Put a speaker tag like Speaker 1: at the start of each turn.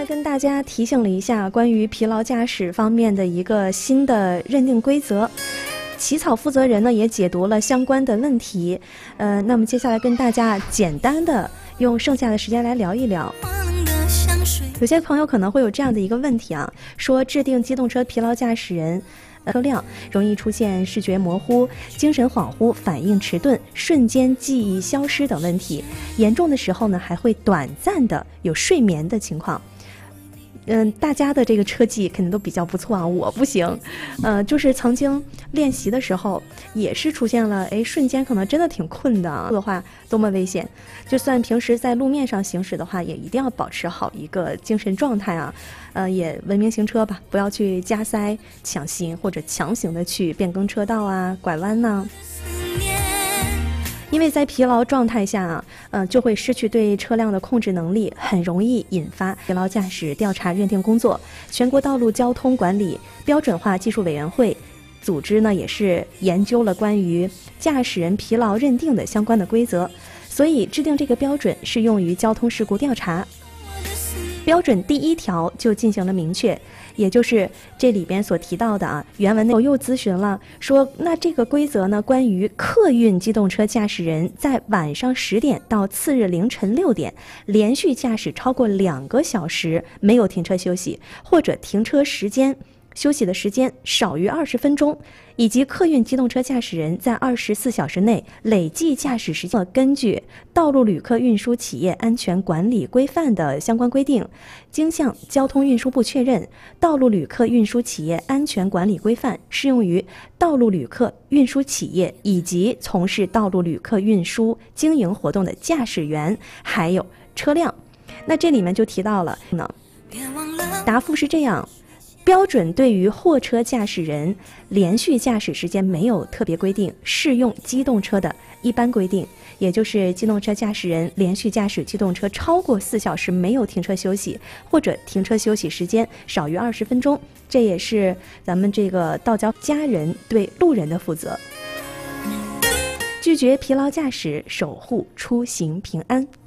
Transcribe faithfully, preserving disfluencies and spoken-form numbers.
Speaker 1: 来跟大家提醒了一下关于疲劳驾驶方面的一个新的认定规则。起草负责人呢也解读了相关的问题，呃，那么接下来跟大家简单的用剩下的时间来聊一聊。有些朋友可能会有这样的一个问题啊，说制定机动车疲劳驾驶人车辆容易出现视觉模糊、精神恍惚、反应迟钝、瞬间记忆消失等问题，严重的时候呢还会短暂的有睡眠的情况。嗯，大家的这个车技肯定都比较不错啊，我不行。呃，就是曾经练习的时候，也是出现了，哎，瞬间可能真的挺困的啊，的话多么危险！就算平时在路面上行驶的话，也一定要保持好一个精神状态啊。呃，也文明行车吧，不要去加塞、抢行或者强行的去变更车道啊、拐弯呐、因为在疲劳状态下啊，呃，就会失去对车辆的控制能力，很容易引发疲劳驾驶调查认定工作。全国道路交通管理标准化技术委员会组织呢，也是研究了关于驾驶人疲劳认定的相关的规则，所以制定这个标准适用于交通事故调查。标准第一条就进行了明确，也就是这里边所提到的啊，原文内我又咨询了，说那这个规则呢，关于客运机动车驾驶人在晚上十点到次日凌晨六点连续驾驶超过两个小时没有停车休息，或者停车时间休息的时间少于二十分钟，以及客运机动车驾驶人在二十四小时内累计驾驶时间，根据《道路旅客运输企业安全管理规范》的相关规定，经向交通运输部确认，《道路旅客运输企业安全管理规范》适用于道路旅客运输企业以及从事道路旅客运输经营活动的驾驶员还有车辆。那这里面就提到了呢，答复是这样。标准对于货车驾驶人连续驾驶时间没有特别规定，适用机动车的一般规定，也就是机动车驾驶人连续驾驶机动车超过四小时没有停车休息，或者停车休息时间少于二十分钟，这也是咱们这个道交家人对路人的负责。拒绝疲劳驾驶，守护出行平安。